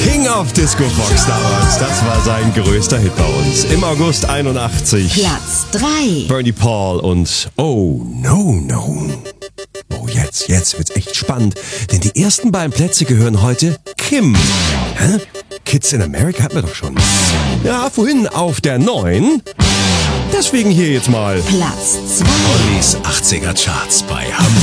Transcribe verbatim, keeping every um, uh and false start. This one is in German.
King of Disco Fox damals. Das war sein größter Hit bei uns. Im August einundachtzig. Platz drei. Bernie Paul und Oh No No. Oh, jetzt, jetzt wird's echt spannend, denn die ersten beiden Plätze gehören heute Kim. Hä? Kids in America hatten wir doch schon. Ja, vorhin auf der neun. Deswegen hier jetzt mal Platz zwei. Ollis achtziger Charts bei Hamburg.